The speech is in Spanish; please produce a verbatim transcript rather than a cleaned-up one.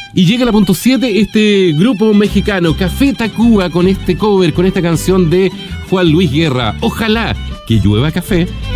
Y llega la punto siete, este grupo mexicano, Café Tacuba, con este cover, con esta canción de Juan Luis Guerra. Ojalá que llueva café.